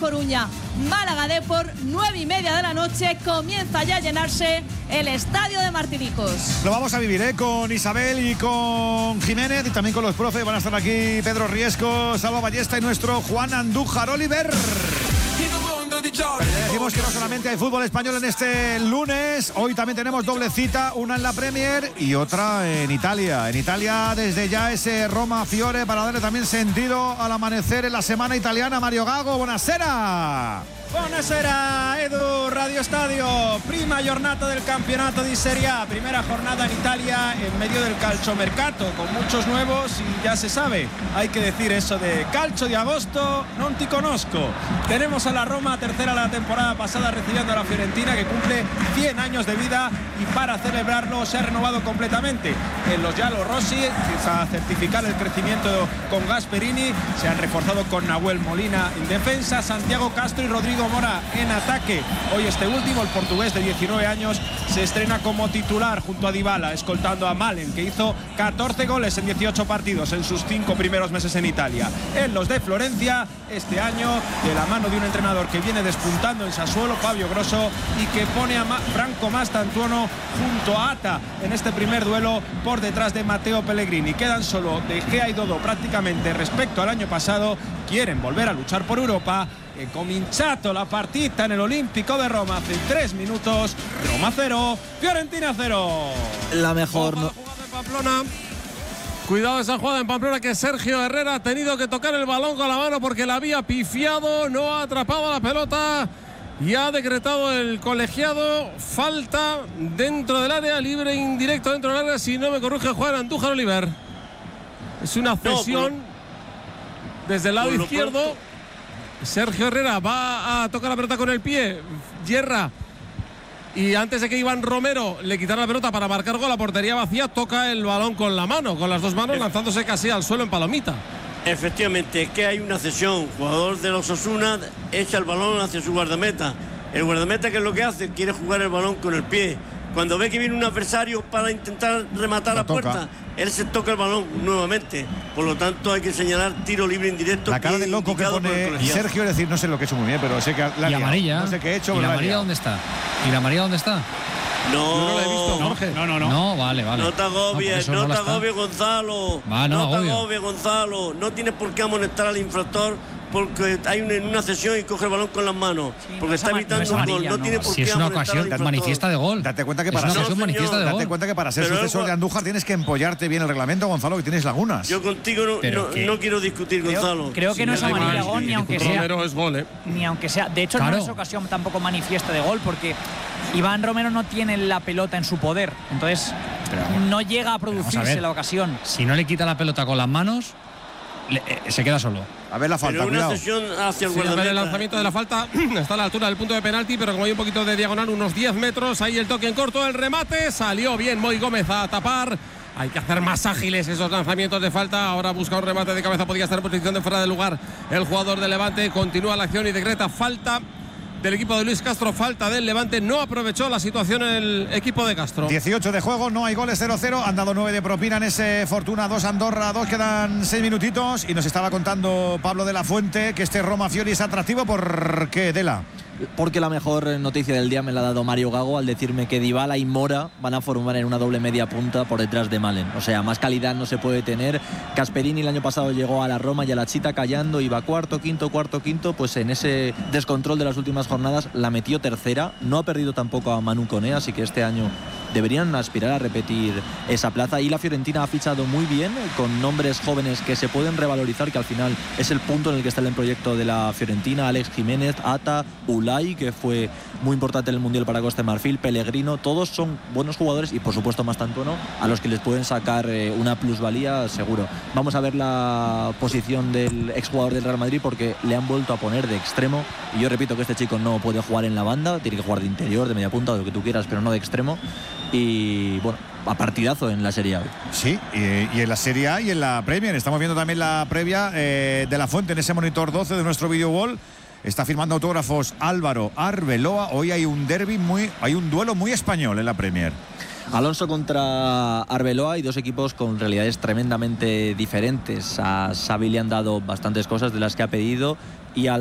Coruña. Málaga Depor, 9:30 de la noche, comienza ya a llenarse el estadio de Martiricos. Lo vamos a vivir con Isabel y con Jiménez y también con los profes. Van a estar aquí Pedro Riesco, Salva Ballesta y nuestro Juan Andújar Oliver. Decimos que no solamente hay fútbol español en este lunes, hoy también tenemos doble cita, una en la Premier y otra en Italia. En Italia desde ya ese Roma Fiore para darle también sentido al amanecer en la semana italiana. Mario Gago, buonasera. Buonasera Edu, Radio Stadio, prima giornata del campionato di Serie A, primera jornada en Italia en medio del calciomercato, con muchos nuevos y ya se sabe, hay que decir eso de calcio de agosto, non ti conosco. Tenemos a la Roma, tercera la temporada pasada, recibiendo a la Fiorentina, que cumple 100 años de vida y para celebrarlo se ha renovado completamente. En los Giallo Rossi, a certificar el crecimiento con Gasperini, se han reforzado con Nahuel Molina en defensa, Santiago Castro y Rodrigo Mora en ataque. Hoy este último, el portugués de 19 años, se estrena como titular junto a Dybala, escoltando a Malen, que hizo 14 goles en 18 partidos en sus 5 primeros meses en Italia. En los de Florencia, este año, de la mano de un entrenador que viene despuntando en Sassuolo, Fabio Grosso, y que pone a Franco Mastantuono junto a Ata en este primer duelo por detrás de Matteo Pellegrini. Quedan solo De Gea y Dodo prácticamente respecto al año pasado. Quieren volver a luchar por Europa. He cominciato la partita en el Olímpico de Roma hace 3 minutos. Roma 0, Fiorentina 0. La mejor jugada en Pamplona. Cuidado esa jugada en Pamplona, que Sergio Herrera ha tenido que tocar el balón con la mano porque la había pifiado, no ha atrapado la pelota y ha decretado el colegiado falta dentro del área, libre indirecto dentro del área, si no me corrige Juan Andújar Oliver. Es una cesión desde el lado izquierdo. Sergio Herrera va a tocar la pelota con el pie, yerra, y antes de que Iván Romero le quitara la pelota para marcar gol a portería vacía, toca el balón con la mano, con las dos manos, lanzándose casi al suelo en palomita. Efectivamente, es que hay una cesión. Jugador de los Osasuna echa el balón hacia su guardameta. El guardameta, ¿qué es lo que hace? Quiere jugar el balón con el pie. Cuando ve que viene un adversario para intentar rematar la puerta, él se toca el balón nuevamente. Por lo tanto, hay que señalar tiro libre indirecto. La cara de loco que pone Sergio, es decir, no sé lo que he hecho muy bien, pero sé que la y amarilla. No sé qué he hecho. ¿Y la amarilla dónde está? ¿Y la amarilla dónde está? No, yo no la he visto, Jorge. No, vale. No te agobies, no te agobies, Gonzalo. No te agobies, Gonzalo. No tienes por qué amonestar al infractor porque hay una cesión y coge el balón con las manos. Sí, porque está evitando un gol. No tiene por qué. Si es una ocasión manifiesta de gol. Date cuenta que para ser sucesor de Andújar tienes que empollarte bien el reglamento, Gonzalo, que tienes lagunas. Yo contigo no quiero discutir, Gonzalo. Creo que no es amarilla gol, ni aunque sea. Romero es gol, Ni aunque sea. De hecho, no es ocasión tampoco manifiesta de gol, porque Iván Romero no tiene la pelota en su poder. Entonces, no llega a producirse la ocasión. Si no le quita la pelota con las manos, se queda solo. A ver la falta, pero una cesión hacia el guardameta. El lanzamiento de la falta está a la altura del punto de penalti, pero como hay un poquito de diagonal, unos 10 metros, ahí el toque en corto, el remate, salió bien Moy Gómez a tapar. Hay que hacer más ágiles esos lanzamientos de falta. Ahora busca un remate de cabeza, podría estar en posición de fuera de lugar el jugador de Levante. Continúa la acción y decreta falta del equipo de Luis Castro, falta del Levante. No aprovechó la situación el equipo de Castro. 18 de juego, no hay goles, 0-0. Han dado 9 de propina en ese Fortuna 2, Andorra 2. Quedan 6 minutitos y nos estaba contando Pablo de la Fuente que este Roma Fiori es atractivo. ¿Por qué, Dela? Porque la mejor noticia del día me la ha dado Mario Gago al decirme que Dybala y Mora van a formar en una doble media punta por detrás de Malen. O sea, más calidad no se puede tener. Gasperini el año pasado llegó a la Roma y a la Chita callando, iba cuarto, quinto, pues en ese descontrol de las últimas jornadas la metió tercera. No ha perdido tampoco a Manu Koné, así que este año deberían aspirar a repetir esa plaza. Y la Fiorentina ha fichado muy bien, con nombres jóvenes que se pueden revalorizar, que al final es el punto en el que está el proyecto de la Fiorentina. Alex Jiménez, Ata, Ulay, que fue muy importante en el Mundial para Costa de Marfil, Pellegrino, todos son buenos jugadores y por supuesto Mastantuono, a los que les pueden sacar una plusvalía seguro. Vamos a ver la posición del exjugador del Real Madrid, porque le han vuelto a poner de extremo, y yo repito que este chico no puede jugar en la banda, tiene que jugar de interior, de media punta, de lo que tú quieras, pero no de extremo. Y bueno, a partidazo en la Serie A. Sí, y en la Serie A y en la Premier. Estamos viendo también la previa de la Fuente en ese monitor 12 de nuestro video wall. Está firmando autógrafos Álvaro Arbeloa. Hoy hay un derbi hay un duelo muy español en la Premier. Alonso contra Arbeloa, y dos equipos con realidades tremendamente diferentes. A Xavi le han dado bastantes cosas de las que ha pedido, y a